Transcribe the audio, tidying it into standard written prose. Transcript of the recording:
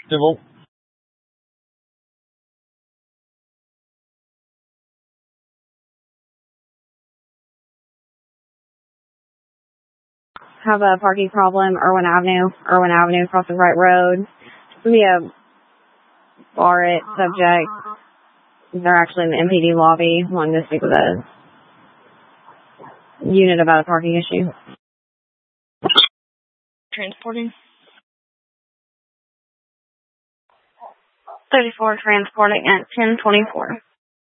Civil. Have a parking problem, Irwin Avenue, across the right road. Be a Barrett subject. They're actually in the MPD lobby wanting to speak with a unit about a parking issue. Transporting. 34 transporting at 1024.